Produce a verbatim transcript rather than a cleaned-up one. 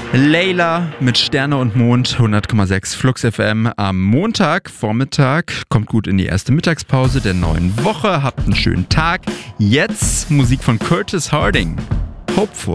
Layla mit Sterne und Mond, hundert Komma sechs Flux F M am Montag, Vormittag. Kommt gut in die erste Mittagspause der neuen Woche. Habt einen schönen Tag. Jetzt Musik von Curtis Harding. Hopeful.